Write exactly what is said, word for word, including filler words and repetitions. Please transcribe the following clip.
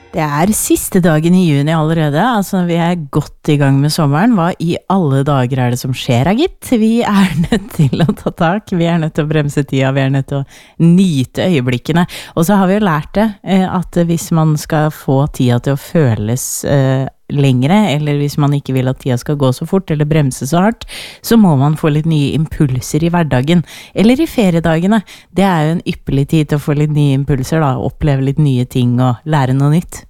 Det er siste dagen i juni allerede, altså vi er godt i gang med sommeren. Hva i alle dager er det som skjer, gitt? Vi er nødt til å ta tak, vi er nødt til å bremse tida, vi er nødt til å nyte øyeblikkene. Og så har vi jo lært det, at hvis man skal få tida til å føles eh, lengre, eller hvis man ikke vil at tida skal gå så fort, eller bremse så hardt, så må man få litt nye impulser i hverdagen, eller i feriedagene. Det er jo en ypperlig tid til å få litt nye impulser, da, oppleve litt nye ting og lære noe nytt.